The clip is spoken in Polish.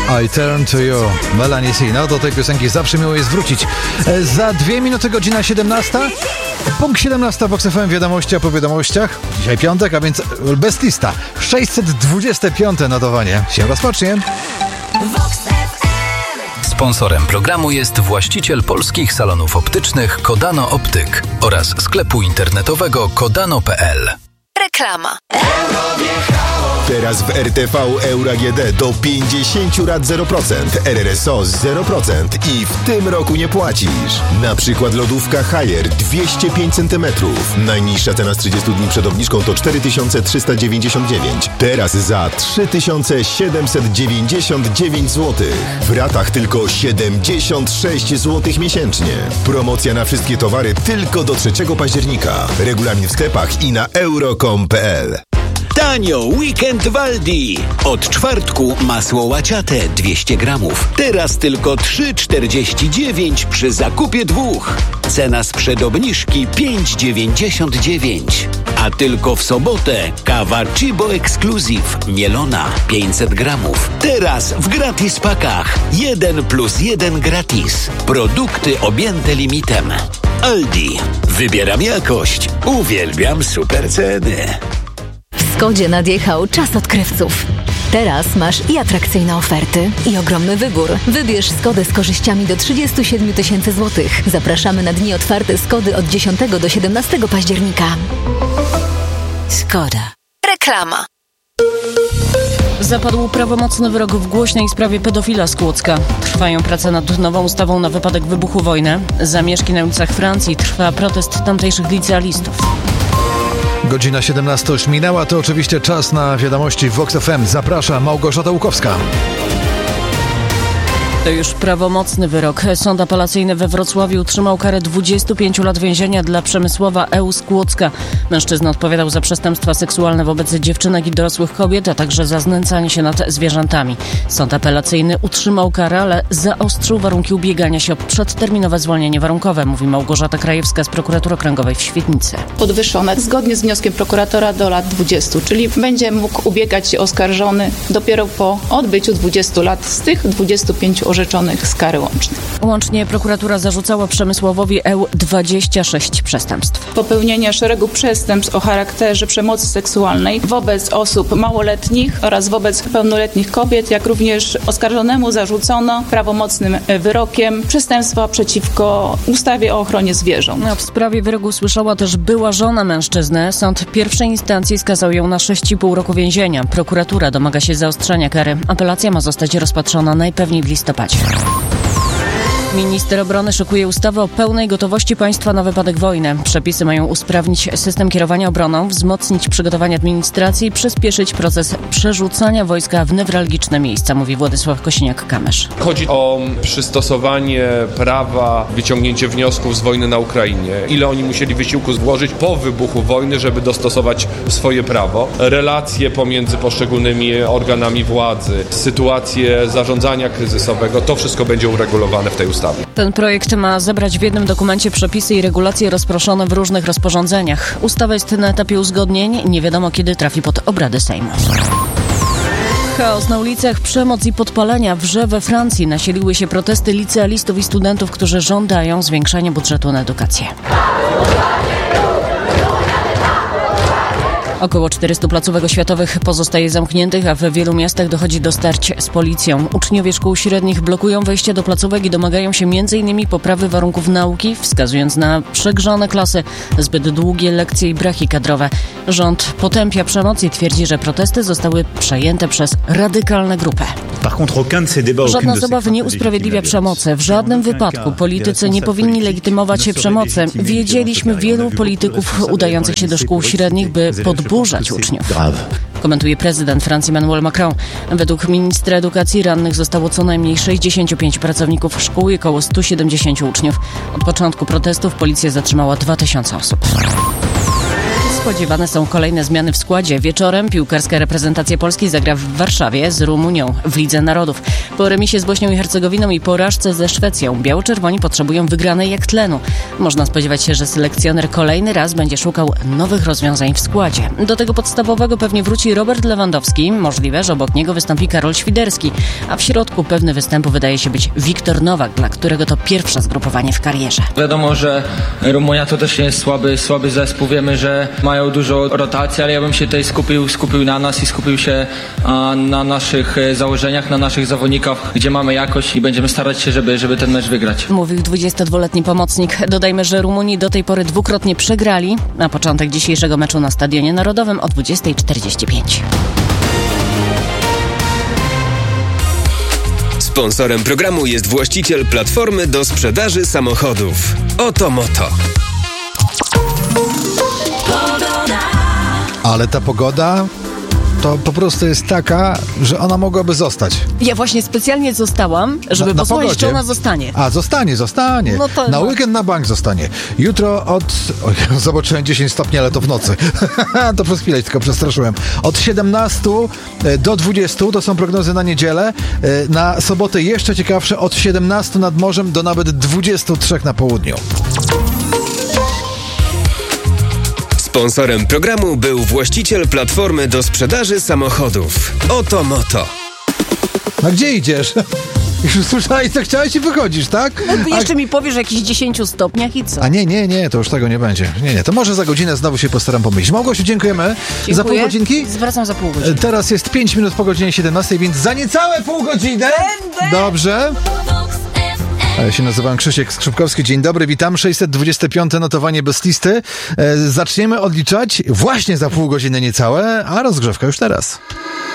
I Turn to You, Melanie C. No do tej piosenki zawsze miło jest wrócić. Za 2 minuty godzina 17. Punkt 17 Vox FM, wiadomości a po wiadomościach. Dzisiaj piątek, a więc best lista. 625 notowanie się rozpocznie. Sponsorem programu jest właściciel polskich salonów optycznych Kodano Optyk oraz sklepu internetowego kodano.pl. Reklama. Teraz w RTV Euro AGD do 50 rat 0%, RRSO 0% i w tym roku nie płacisz. Na przykład lodówka Haier 205 cm. Najniższa cena z 30 dni przed obniżką to 4399. Teraz za 3799 zł. W ratach tylko 76 zł miesięcznie. Promocja na wszystkie towary tylko do 3 października. Regulamin w sklepach i na euro.com.pl. Tanio, weekend w Aldi. Od czwartku masło łaciate 200 gramów. Teraz tylko 3,49 przy zakupie 2. Cena sprzed obniżki 5,99. A tylko w sobotę kawa Chibo Exclusive mielona 500 gramów. Teraz w gratis pakach 1+1 gratis. Produkty objęte limitem. Aldi. Wybieram jakość. Uwielbiam super ceny. W Skodzie nadjechał czas odkrywców. Teraz masz i atrakcyjne oferty, i ogromny wybór. Wybierz Skodę z korzyściami do 37 000 złotych. Zapraszamy na dni otwarte Skody od 10 do 17 października. Skoda. Reklama. Zapadł prawomocny wyrok w głośnej sprawie pedofila z Kłodzka. Trwają prace nad nową ustawą na wypadek wybuchu wojny. Zamieszki na ulicach Francji trwa protest tamtejszych licealistów. Godzina 17 już minęła, to oczywiście czas na wiadomości w Vox FM. Zaprasza Małgorzata Łukowska. To już prawomocny wyrok. Sąd apelacyjny we Wrocławiu utrzymał karę 25 lat więzienia dla Przemysława E. z Kłodzka. Mężczyzna odpowiadał za przestępstwa seksualne wobec dziewczynek i dorosłych kobiet, a także za znęcanie się nad zwierzętami. Sąd apelacyjny utrzymał karę, ale zaostrzył warunki ubiegania się o przedterminowe zwolnienie warunkowe, mówi Małgorzata Krajewska z Prokuratury Okręgowej w Świdnicy. Podwyższone zgodnie z wnioskiem prokuratora do lat 20, czyli będzie mógł ubiegać się oskarżony dopiero po odbyciu 20 lat z tych 25 orzeczonych z kary łącznej. Łącznie prokuratura zarzucała Przemysławowi E. 26 przestępstw. Popełnienie szeregu przestępstw o charakterze przemocy seksualnej wobec osób małoletnich oraz wobec pełnoletnich kobiet, jak również oskarżonemu zarzucono prawomocnym wyrokiem przestępstwa przeciwko ustawie o ochronie zwierząt. W sprawie wyroku słyszała też była żona mężczyzny. Sąd pierwszej instancji skazał ją na 6,5 roku więzienia. Prokuratura domaga się zaostrzenia kary. Apelacja ma zostać rozpatrzona najpewniej w listopadzie. Minister obrony szykuje ustawę o pełnej gotowości państwa na wypadek wojny. Przepisy mają usprawnić system kierowania obroną, wzmocnić przygotowanie administracji i przyspieszyć proces przerzucania wojska w newralgiczne miejsca, mówi Władysław Kosiniak-Kamysz. Chodzi o przystosowanie prawa, wyciągnięcie wniosków z wojny na Ukrainie. Ile oni musieli wysiłku złożyć po wybuchu wojny, żeby dostosować swoje prawo. Relacje pomiędzy poszczególnymi organami władzy, sytuacje zarządzania kryzysowego, to wszystko będzie uregulowane w tej ustawie. Ten projekt ma zebrać w jednym dokumencie przepisy i regulacje rozproszone w różnych rozporządzeniach. Ustawa jest na etapie uzgodnień. Nie wiadomo, kiedy trafi pod obrady Sejmu. Chaos na ulicach, przemoc i podpalenia. We Francji nasiliły się protesty licealistów i studentów, którzy żądają zwiększania budżetu na edukację. Około 400 placówek oświatowych pozostaje zamkniętych, a w wielu miastach dochodzi do starć z policją. Uczniowie szkół średnich blokują wejście do placówek i domagają się m.in. poprawy warunków nauki, wskazując na przegrzane klasy, zbyt długie lekcje i braki kadrowe. Rząd potępia przemoc i twierdzi, że protesty zostały przejęte przez radykalne grupy. Żadna z obaw nie usprawiedliwia przemocy. W żadnym wypadku politycy nie powinni legitymować przemocy. Wiedzieliśmy wielu polityków udających się do szkół średnich, by podburzać uczniów. Komentuje prezydent Francji Emmanuel Macron. Według ministra edukacji rannych zostało co najmniej 65 pracowników szkół i około 170 uczniów. Od początku protestów policja zatrzymała 2000 osób. Spodziewane są kolejne zmiany w składzie. Wieczorem piłkarska reprezentacja Polski zagra w Warszawie z Rumunią w Lidze Narodów. Po remisie z Bośnią i Hercegowiną i porażce ze Szwecją biało-czerwoni potrzebują wygranej jak tlenu. Można spodziewać się, że selekcjoner kolejny raz będzie szukał nowych rozwiązań w składzie. Do tego podstawowego pewnie wróci Robert Lewandowski. Możliwe, że obok niego wystąpi Karol Świderski, a w środku pewny występu wydaje się być Wiktor Nowak, dla którego to pierwsze zgrupowanie w karierze. Wiadomo, że Rumunia to też nie jest słaby zespół. Wiemy, że mają dużo rotacji, ale ja bym się tutaj skupił na nas i skupił się na naszych założeniach, na naszych zawodnikach, gdzie mamy jakość i będziemy starać się, żeby ten mecz wygrać. Mówił 22-letni pomocnik. Dodajmy, że Rumuni do tej pory dwukrotnie przegrali. Na początek dzisiejszego meczu na Stadionie Narodowym o 20:45. Sponsorem programu jest właściciel platformy do sprzedaży samochodów. Oto Moto. Ale ta pogoda to po prostu jest taka, że ona mogłaby zostać. Ja właśnie specjalnie zostałam, żeby posłuchać, czy ona zostanie. A, zostanie. No to na weekend na bank zostanie. Jutro zobaczyłem 10 stopni, ale to w nocy. To przez chwilę tylko przestraszyłem. Od 17 do 20 to są prognozy na niedzielę. Na sobotę jeszcze ciekawsze, od 17 nad morzem do nawet 23 na południu. Sponsorem programu był właściciel platformy do sprzedaży samochodów. Oto Moto. No gdzie idziesz? Już słyszałeś, co chciałeś i wychodzisz, tak? No, jeszcze mi powiesz o jakichś 10 stopniach i co? A nie, to już tego nie będzie. Nie, to może za godzinę znowu się postaram pomyśleć. Małgosiu, dziękujemy. Za pół godzinki? Zwracam za pół godziny. Teraz jest 5 minut po godzinie 17, więc za niecałe pół godziny. Będę. Dobrze. Ja się nazywam Krzysiek Skrzypkowski. Dzień dobry, witam. 625. notowanie bez listy. Zaczniemy odliczać właśnie za pół godziny niecałe, a rozgrzewka już teraz.